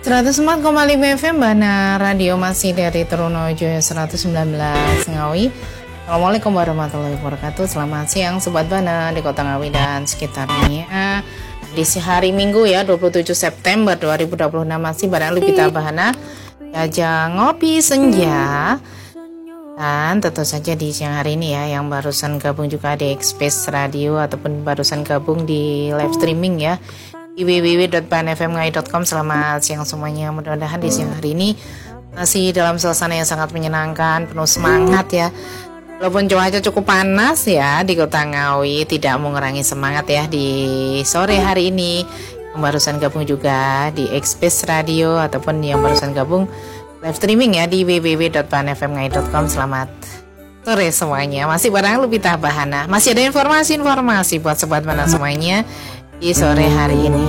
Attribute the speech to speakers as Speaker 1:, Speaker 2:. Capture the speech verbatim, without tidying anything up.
Speaker 1: seratus empat koma lima F M Bana Radio masih dari Trunojo seratus sembilan belas Ngawi. Assalamualaikum warahmatullahi wabarakatuh. Selamat siang Sobat Bana di Kota Ngawi dan sekitarnya. Di hari Minggu ya dua puluh tujuh September dua ribu dua puluh enam masih bareng Lupita Bahana Jajang Ngopi Senja. Dan tentu saja di siang hari ini ya yang barusan gabung juga di Express Radio ataupun barusan gabung di live streaming ya di w w w dot ban f m ngawi dot com. Selamat siang semuanya. Mudah-mudahan di siang hari ini masih dalam suasana yang sangat menyenangkan, penuh semangat ya. Walaupun cuaca cukup panas ya di Kota Ngawi, tidak mengurangi semangat ya di sore hari ini. Yang barusan gabung juga di Express Radio ataupun yang barusan gabung live streaming ya di w w w dot ban f m ngawi dot com. Selamat sore semuanya. Masih bareng Lupita Bahana. Masih ada informasi-informasi buat Sobat Bana semuanya di sore hari ini.